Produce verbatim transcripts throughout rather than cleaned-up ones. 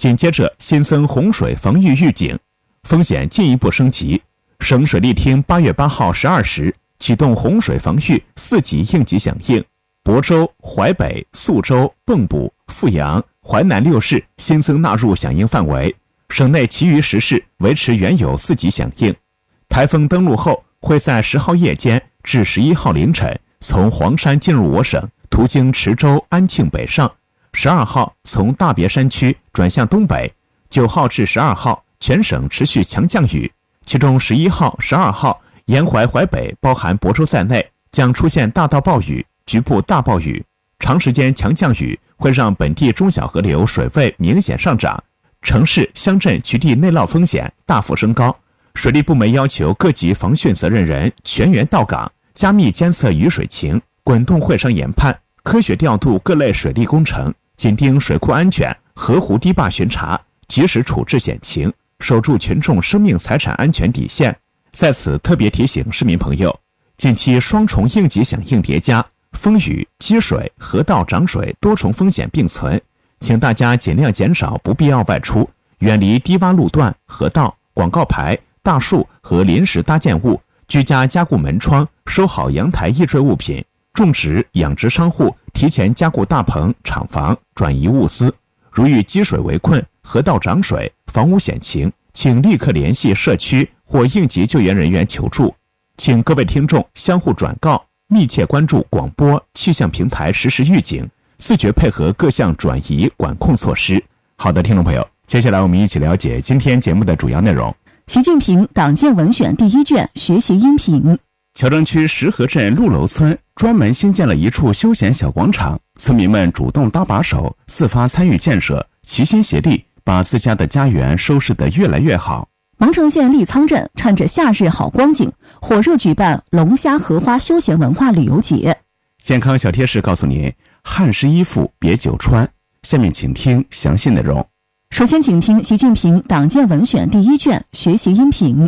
紧接着新增洪水防御预警，风险进一步升级。省水利厅八月八号十二时启动洪水防御四级应急响应，亳州、淮北、宿州、蚌埠、阜阳、淮南六市新增纳入响应范围，省内其余十市维持原有四级响应。台风登陆后，会在十号夜间至十一号凌晨从黄山进入我省，途经池州、安庆北上；十二号从大别山区转向东北；九号至十二号全省持续强降雨，其中十一号、十二号沿淮淮北包含亳州在内将出现大到暴雨、局部大暴雨。长时间强降雨会让本地中小河流水位明显上涨，城市、乡镇局地内涝风险大幅升高。水利部门要求各级防汛责任人全员到岗，加密监测雨水情，滚动会商研判，科学调度各类水利工程，紧盯水库安全，河湖堤坝巡查，及时处置险情，守住群众生命财产安全底线。在此特别提醒市民朋友，近期双重应急响应叠加，风雨、积水、河道涨水多重风险并存，请大家尽量减少不必要外出，远离低洼路段、河道、广告牌、大树和临时搭建物，居家加固门窗，收好阳台易坠物品。种植、养殖商户提前加固大棚、厂房，转移物资。如遇积水围困、河道涨水、房屋险情，请立刻联系社区或应急救援人员求助。请各位听众相互转告，密切关注广播、气象平台实时预警，自觉配合各项转移管控措施。好的，听众朋友，接下来我们一起了解今天节目的主要内容。 习近平党建文选第一卷学习音频。 谯城区石河镇陆楼村专门新建了一处休闲小广场，村民们主动搭把手，自发参与建设，齐心协力，把自家的家园收拾得越来越好。 芒城县利仓镇趁着夏日好光景，火热举办龙虾荷花休闲文化旅游节。 健康小贴士告诉您，汗湿衣服别久穿。下面请听详细内容。 首先请听习近平党建文选第一卷学习音频。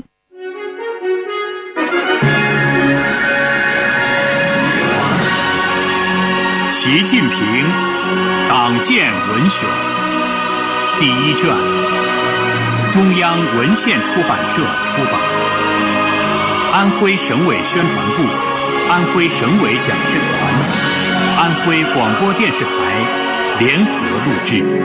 习近平党建文选第一卷，中央文献出版社出版，安徽省委宣传部、安徽省委讲师团、安徽广播电视台联合录制。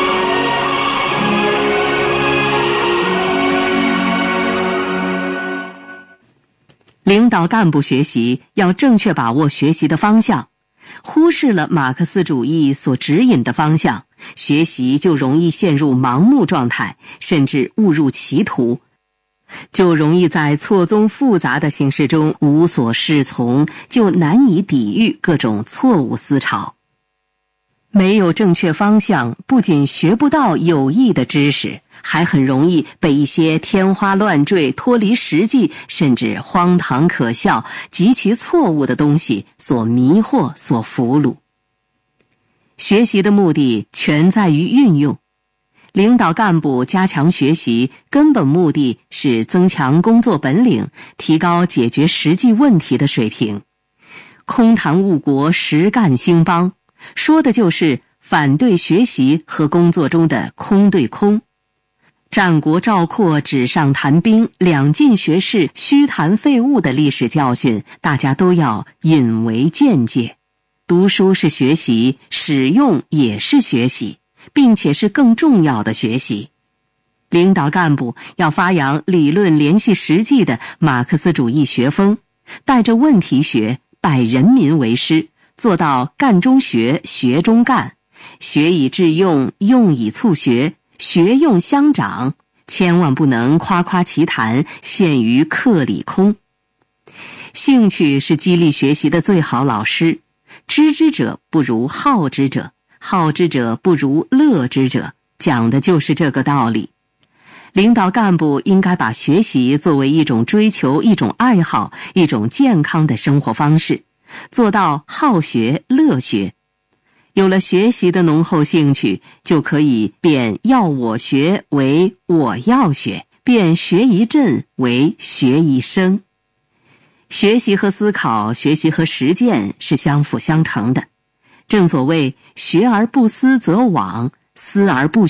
领导干部学习要正确把握学习的方向，忽视了马克思主义所指引的方向，学习就容易陷入盲目状态，甚至误入歧途，就容易在错综复杂的形势中无所适从，就难以抵御各种错误思潮。没有正确方向，不仅学不到有益的知识，还很容易被一些天花乱坠、脱离实际甚至荒唐可笑、极其错误的东西所迷惑、所俘虏。学习的目的全在于运用。领导干部加强学习，根本目的是增强工作本领，提高解决实际问题的水平。空谈误国，实干兴邦，说的就是反对学习和工作中的空对空。战国赵括纸上谈兵，两晋学士虚谈废物的历史教训，大家都要引为鉴戒。读书是学习，使用也是学习，并且是更重要的学习。领导干部要发扬理论联系实际的马克思主义学风，带着问题学，拜人民为师，做到干中学，学中干，学以致用，用以促学，学用相长，千万不能夸夸其谈，陷于课里空。兴趣是激励学习的最好老师，知之者不如好之者，好之者不如乐之者，讲的就是这个道理。领导干部应该把学习作为一种追求、一种爱好、一种健康的生活方式，做到好学、乐学。有了学习的浓厚兴趣，就可以变要我学为我要学，变学一阵为学一生。学习和思考，学习和实践是相辅相成的。正所谓学而不思则罔，思而不